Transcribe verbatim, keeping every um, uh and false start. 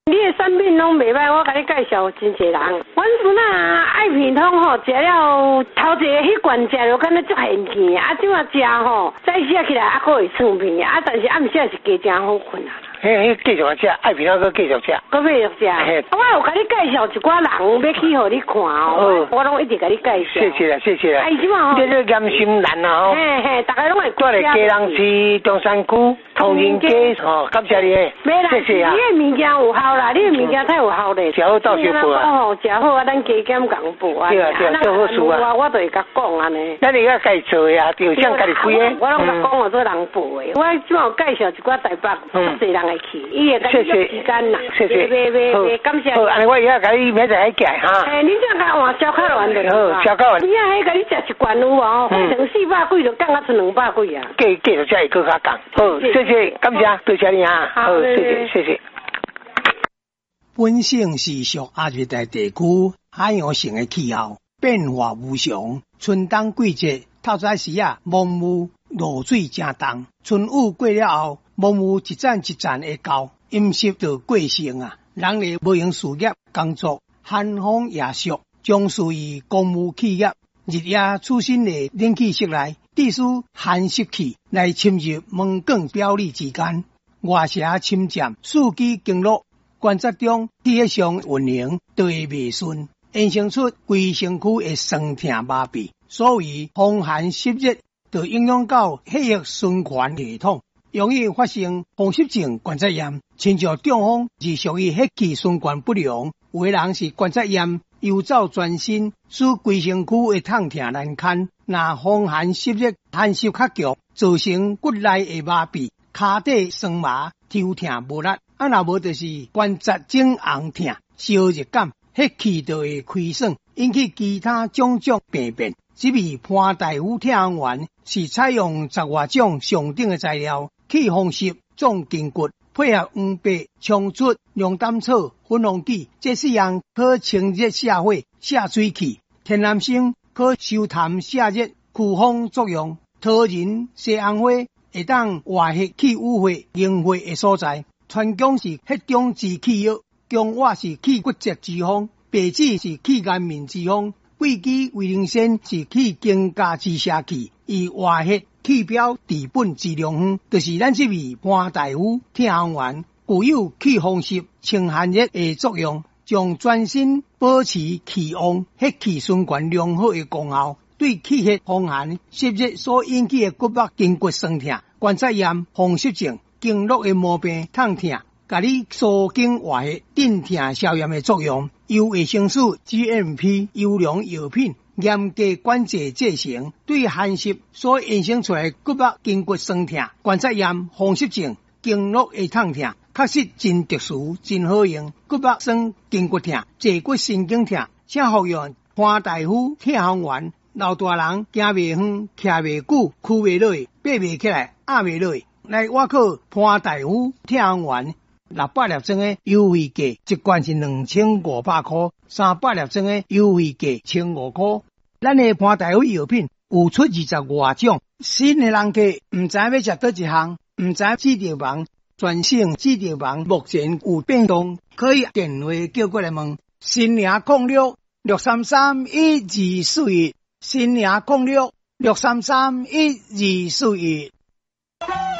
你的产品拢袂歹，我甲你介绍真侪人。阮孙仔爱皮通吼，食了头一个迄罐食了，敢若足现见，啊，即马食吼，早起起来还佫会床片，啊，但是暗时是加真好困啊。 嘿，迄继续食，爱皮通佫继续食， 佫继续食。我有甲你介绍一寡人要去互你看哦，我拢一直甲你介绍。谢谢啦，谢谢啦。 哎，即马吼， 这个盐心兰啊吼。 嘿嘿，大家拢会。 住咧嘉南市中山区同仁街吼，感谢你。 没啦， 谢谢啊。 你的物件有效啦，你的物件太有效咧。 食好到小报啊。 哦，食好啊，咱加减共报啊。 对啊对啊，做好事啊。 我都会甲讲安尼。 咱你甲家己做呀，就像家己开诶。 我拢甲讲我做人报诶，我即马有介绍一寡台北，足侪人会去，伊会。谢谢，时间啦，谢谢，别别别，感谢。好， 安尼我以后甲你明仔载寄哈。 哎，你这甲换烧烤完就好，烧烤完。 你啊，迄甲你食一罐有哦，换成四百几就降到剩两百几啊。 继继续才会更较降。好，谢谢，感谢，多谢你啊。好，谢谢，谢谢。 本省是属亚热带地区海洋性的气候，变化无常。春冬季节透早时啊，蒙雾露水正重，春雨过了后。蒙雾一阵一阵会到，阴湿就过盛啊，人类无用事业工作，寒风夜暑，将属于公务企业，日夜出身的冷气室内，必须寒湿气来侵入门管表里之间，外邪侵占，数据经络观察中体液上运行都会未顺，衍生出规身躯的酸痛麻痹，所以风寒湿热就影响到血液循环系统。容易发生风湿性关节炎，亲像中风是属于血气循环不良，有的人是关节炎游走全身，使规身躯会痛痛难堪。若风寒湿热汗湿较强，造成骨内的麻痹、骹底酸麻、头痛无力。啊，若无就是关节肿红痛、烧热感，血气就会亏损，引起其他种种病变。这味潘大夫痛风丸是采用十外种上等的材料，去风湿、壮筋骨，配合黄白、冲出、龙胆草、粉红杞，这四样可清热下血、下水气。天南星可收痰下热、驱风作用。桃仁、西红花会当活血去污血、凝血的所在。川芎是血中之气药，姜蛙是去骨折之方，白芷是去颜面之方。桂枝、维灵参是去经加之邪气，以活血去表治本之良方，就是咱这味潘大夫痛风丸，具有去风湿、清寒热的作用，将全身保持气旺、血气循环良好的功效，对气血风寒、湿热所引起的骨膜筋骨酸痛、关节炎、风湿症、经络的毛病、痛痛，甲你疏经活血、镇痛消炎的作用。由卫生署 G M P 优良药品，严格管制制成，对寒湿所衍生出来骨膜筋骨酸痛、关节炎、风湿症、经络的痛痛，确实真特殊、真好用。骨膜酸、筋骨痛、坐骨神经痛，请服用潘大夫痛风丸。老大人行袂远、徛袂久、屈袂落、爬袂起来、压袂落，来我靠潘大夫痛风丸。六百粒装的优惠价，一罐是两千五百块；三百粒装的优惠价千五块。咱的潘大夫药品有出二十外种，新的人客唔知要食叨一项，唔知指定房，全省指定房目前有变动，可以电话叫过来问。新领控六六三三一二四一，新领控六六三三一二四一。